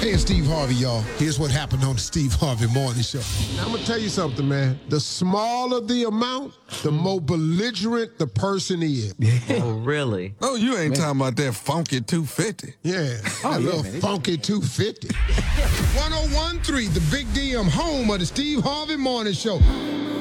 Hey, it's Steve Harvey, y'all. Here's what happened on the Steve Harvey Morning Show. Now, I'm going to tell you something, man. The smaller the amount, the more belligerent the person is. Oh, really? Oh, you ain't talking about that funky 250. Yeah, a little funky 250. 101.3, the Big DM, home of the Steve Harvey Morning Show.